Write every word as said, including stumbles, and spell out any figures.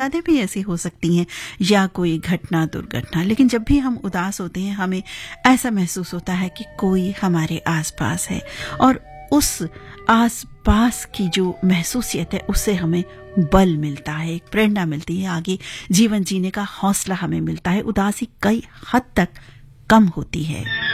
यादें भी ऐसी हो सकती हैं या कोई घटना दुर्घटना, लेकिन जब भी हम उदास होते हैं हमें ऐसा महसूस होता है कि कोई हमारे आसपास है, और उस आसपास की जो महसूसियत है उससे हमें बल मिलता है, एक प्रेरणा मिलती है, आगे जीवन जीने का हौसला हमें मिलता है, उदासी कई हद तक कम होती है।